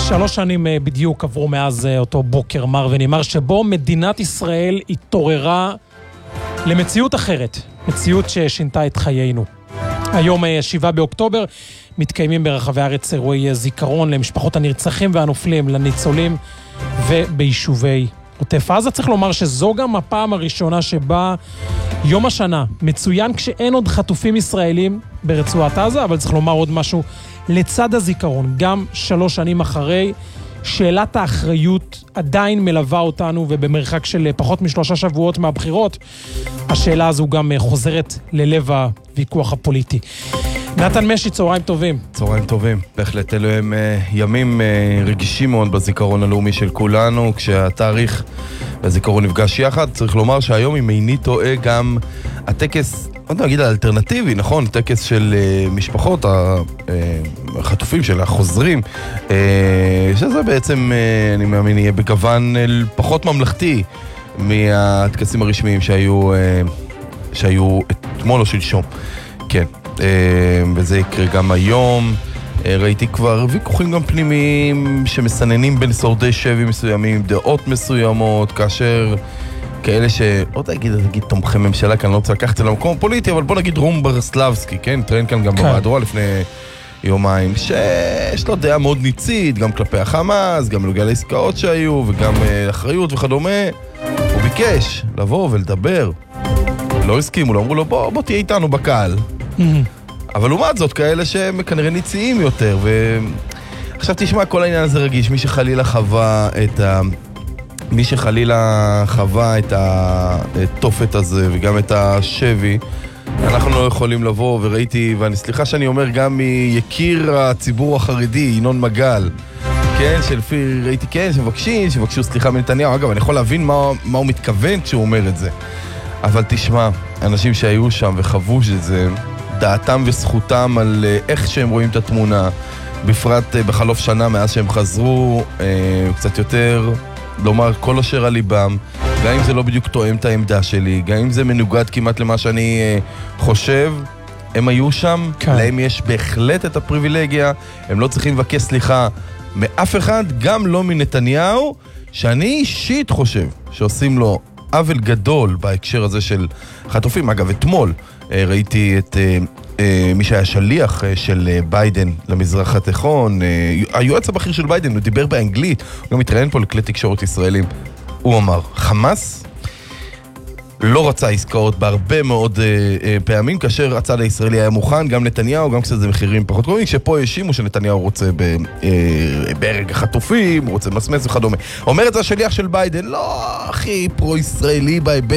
3 שנים בדיוק עברו מאז אותו בוקר מר ונאמר שבו מדינת ישראל התעוררה למציאות אחרת, מציאות ששינתה את חיינו. היום 7 באוקטובר מתקיימים ברחבי הארץ אירועי זיכרון למשפחות הנרצחים והנופלים, לניצולים וביישובי עוטף עזה. צריך לומר שזו גם הפעם הראשונה שבה יום השנה מצוין כשאין עוד חטופים ישראלים ברצועת עזה, אבל צריך לומר עוד משהו לצד הזיכרון, גם 3 שנים אחרי, שאלת האחריות עדיין מלווה אותנו, ובמרחק של פחות מ3 שבועות מהבחירות, השאלה הזו גם חוזרת ללב הוויכוח הפוליטי. נתן משי, צהריים טובים. צהריים טובים, בהחלט אלו הם ימים רגישים מאוד בזיכרון הלאומי של כולנו, כשהתאריך והזיכרון נפגש יחד. צריך לומר שהיום אם איני טועה גם הטקס, לא יודע להגיד האלטרנטיבי, נכון? טקס של משפחות החטופים, של החוזרים, שזה בעצם, אני מאמין, יהיה בגוון פחות ממלכתי מהטקסים הרשמיים שהיו אתמול או שלשום. כן. וזה יקרה גם היום. ראיתי כבר ויכוחים גם פנימיים שמסננים בין שורדי שבי מסוימים, דעות מסוימות, כאשר כאלה לא תגיד תומכי ממשלה, כאן לא רוצה לקחת את זה למקום פוליטי, אבל בוא נגיד רום ברסלבסקי, כן? טרן כאן גם במהדורה לפני יומיים, שיש לו דעה מאוד ניצית, גם כלפי החמאס, גם בנוגע לעסקאות שהיו, וגם אחריות וכדומה. הוא ביקש לבוא ולדבר. לא הסכימו לו, אמרו לו בוא תהיה איתנו בקהל. אבל לעומת זאת, כאלה שהם כנראה ניציים יותר, עכשיו תשמע, כל העניין הזה רגיש, מי שחלילה חווה את התופת הזה וגם את השבי, אנחנו לא יכולים לבוא, וראיתי, ואני סליחה שאני אומר גם מיקיר הציבור החרדי, ינון מגל, כן, שלפי ראיתי, כן, שבקשו סליחה מנתניהו. אגב, אני יכול להבין מה הוא מתכוון כשהוא אומר את זה, אבל תשמע, אנשים שהיו שם וחוו שזה דעתם וזכותם על איך שהם רואים את התמונה, בפרט בחלוף שנה מאז שהם חזרו, קצת יותר לומר כל אשר על ליבם, גם אם זה לא בדיוק תואם את העמדה שלי, גם אם זה מנוגד כמעט למה שאני חושב, הם היו שם, להם יש בהחלט את הפריבילגיה, הם לא צריכים לבקש סליחה מאף אחד, גם לא מנתניהו, שאני אישית חושב שעושים לו עוול גדול בהקשר הזה של חטופים. אגב, אתמול ראיתי את מי שהיה שליח של ביידן למזרח התיכון, היועץ הבכיר של ביידן, הוא דיבר באנגלית, הוא גם מתראיין פה לכלי תקשורת ישראלים. הוא אמר, חמאס לא רצה עסקאות בהרבה מאוד פעמים, כאשר הצד הישראלי היה מוכן, גם נתניהו, גם קצת זה מחירים פחות קרובים, שפה האשימו שנתניהו רוצה בהרג החטופים, הוא רוצה מסמס וכדומה. אומר את זה השליח של ביידן, לא הכי פרו-ישראלי בהיבט